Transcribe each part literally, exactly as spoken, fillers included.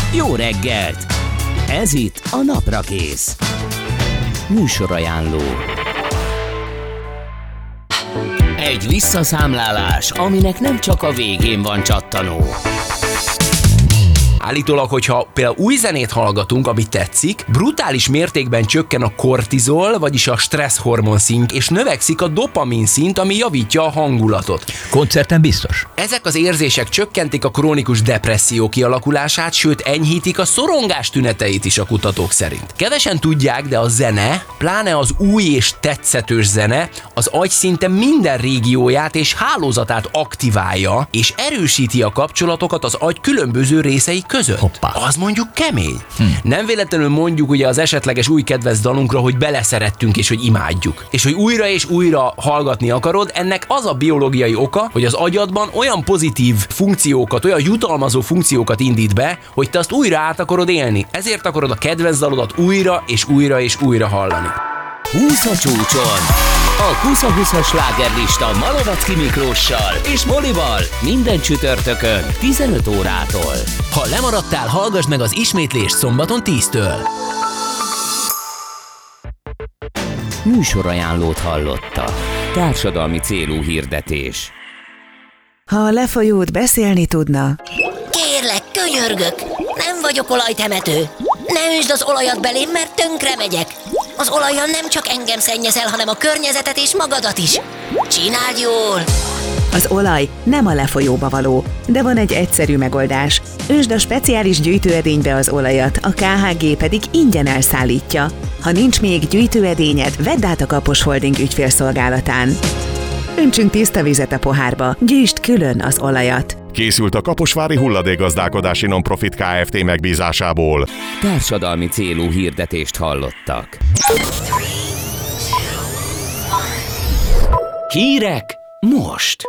Jó reggelt! Ez itt a Naprakész. Műsorajánló. Egy visszaszámlálás, aminek nem csak a végén van csattanó. Állítólag, hogyha például új zenét hallgatunk, ami tetszik, brutális mértékben csökken a kortizol, vagyis a stresszhormon szint, és növekszik a dopamin szint, ami javítja a hangulatot. Koncerten biztos. Ezek az érzések csökkentik a krónikus depresszió kialakulását, sőt enyhítik a szorongás tüneteit is a kutatók szerint. Kevesen tudják, de a zene, pláne az új és tetszetős zene, az agy szinte minden régióját és hálózatát aktiválja, és erősíti a kapcsolatokat az agy különböző részei között. Hoppá. Az mondjuk kemény. Hm. Nem véletlenül mondjuk ugye az esetleges új kedvenc dalunkra, hogy beleszerettünk és hogy imádjuk. És hogy újra és újra hallgatni akarod, ennek az a biológiai oka, hogy az agyadban olyan pozitív funkciókat, olyan jutalmazó funkciókat indít be, hogy te azt újra át akarod élni. Ezért akarod a kedvenc dalodat újra és újra és újra hallani. húsz a csúcson. A húsz-húszas slágerlista Malovacki Miklóssal és Molival minden csütörtökön tizenöt órától. Ha lemaradtál, hallgass meg az ismétlést szombaton tíztől. Műsorajánlót hallotta. Társadalmi célú hirdetés. Ha a lefolyót beszélni tudna... Kérlek, könyörgök, nem vagyok olajtemető. Ne üsd az olajat belém, mert tönkre megyek. Az olajjal nem csak engem szennyezel, hanem a környezetet és magadat is. Csináld jól! Az olaj nem a lefolyóba való, de van egy egyszerű megoldás. Ösd a speciális gyűjtőedénybe az olajat, a ká há gé pedig ingyen elszállítja. Ha nincs még gyűjtőedényed, vedd át a Kapos Holding ügyfélszolgálatán. Öntsünk tiszta vizet a pohárba, gyűjtsd külön az olajat. Készült a Kaposvári Hulladékgazdálkodási Nonprofit Kft. Megbízásából. Társadalmi célú hirdetést hallottak. Hírek most!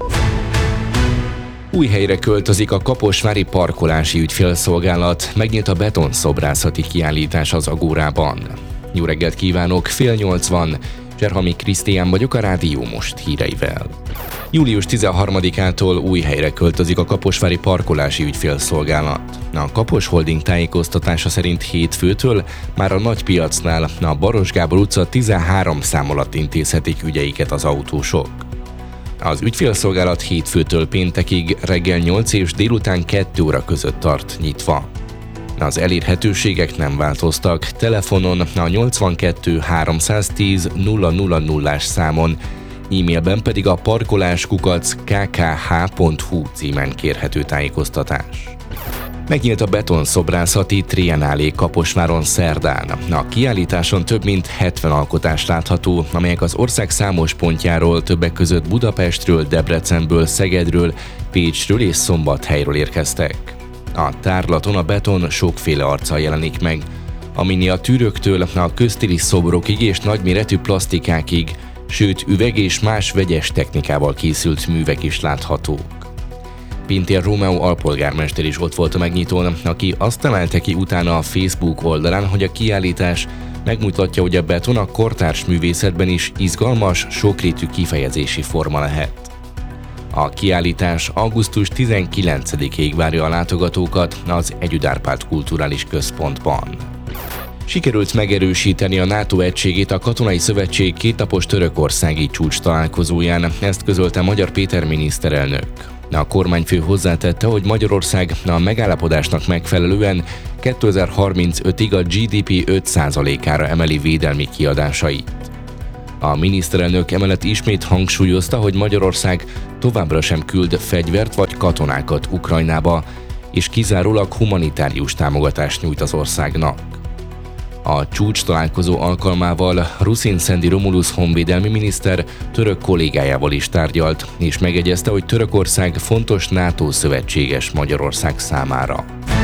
Új helyre költözik a Kaposvári Parkolási Ügyfélszolgálat, megnyílt a betonszobrászati kiállítás az Agórában. Jó reggelt kívánok, fél nyolc van, Zserhami Krisztián vagyok a Rádió Most híreivel. július tizenharmadikától új helyre költözik a Kaposvári Parkolási Ügyfélszolgálat. A Kapos Holding tájékoztatása szerint hétfőtől már a nagypiacnál, a Baros Gábor utca tizenhárom szám alatt intézhetik ügyeiket az autósok. Az ügyfélszolgálat hétfőtől péntekig reggel nyolc és délután kettő óra között tart nyitva. Az elérhetőségek nem változtak, telefonon a nyolcvankettő háromszáztíz nulla nulla nullás számon, e-mailben pedig a parkoláskukac ká ká há pont hú címen kérhető tájékoztatás. Megnyílt a betonszobrászati Triennálé Kaposváron szerdán. A kiállításon több mint hetven alkotás látható, amelyek az ország számos pontjáról, többek között Budapestről, Debrecenből, Szegedről, Pécsről és Szombathelyről érkeztek. A tárlaton a beton sokféle arccal jelenik meg, a miniatűröktől a köztéri szobrokig és nagyméretű plastikákig, sőt üveg és más vegyes technikával készült művek is láthatók. Pintér Rómeó alpolgármester is ott volt a megnyitón, aki azt emelte ki utána a Facebook oldalán, hogy a kiállítás megmutatja, hogy a beton a kortárs művészetben is izgalmas, sokrétű kifejezési forma lehet. A kiállítás augusztus tizenkilencedikéig várja a látogatókat az Együd Árpád Kulturális Központban. Sikerült megerősíteni a NATO egységét a Katonai Szövetség kétnapos törökországi csúcs találkozóján, ezt közölte Magyar Péter miniszterelnök. A kormányfő hozzátette, hogy Magyarország a megállapodásnak megfelelően kétezer-harmincötig a gé dé pé öt százalékára emeli védelmi kiadásait. A miniszterelnök emellett ismét hangsúlyozta, hogy Magyarország továbbra sem küld fegyvert vagy katonákat Ukrajnába, és kizárólag humanitárius támogatást nyújt az országnak. A csúcs találkozó alkalmával Ruszin Szendi Romulus honvédelmi miniszter török kollégájával is tárgyalt, és megegyezte, hogy Törökország fontos NATO szövetséges Magyarország számára.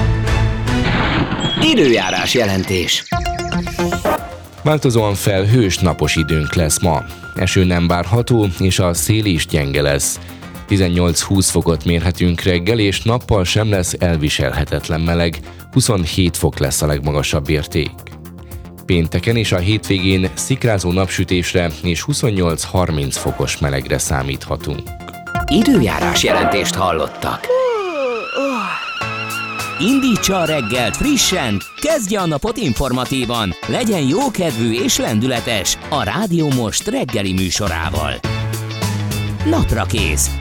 Időjárás jelentés. Változóan felhős, napos időnk lesz ma. Eső nem várható, és a szél is gyenge lesz. tizennyolc-húsz fokot mérhetünk reggel, és nappal sem lesz elviselhetetlen meleg, huszonhét fok lesz a legmagasabb érték. Pénteken és a hétvégén szikrázó napsütésre és huszonnyolc-harminc fokos melegre számíthatunk. Időjárás jelentést hallottak. Indítsa a reggelt frissen, kezdje a napot informatívan, legyen jókedvű és lendületes a Rádió Most reggeli műsorával. Naprakész.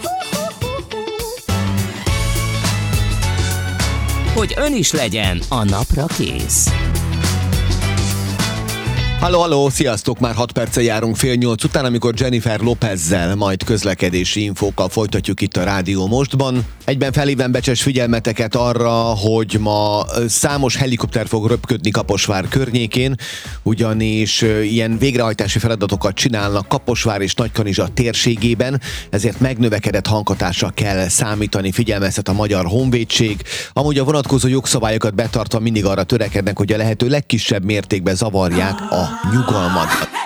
Hogy ön is legyen a napra kész. Halló, halló, sziasztok! Már hat perccel járunk fél nyolc után, amikor Jennifer Lopezzel, majd közlekedési infókkal folytatjuk itt a Rádió Mostban. Egyben felhívem becses figyelmeteket arra, hogy ma számos helikopter fog röpködni Kaposvár környékén, ugyanis ilyen végrehajtási feladatokat csinálnak Kaposvár és Nagykanizsa térségében, ezért megnövekedett hanghatásra kell számítani, figyelmeztet a Magyar Honvédség. Amúgy a vonatkozó jogszabályokat betartva mindig arra törekednek, hogy a lehető legkisebb mértékben zavarják a nyugalmat.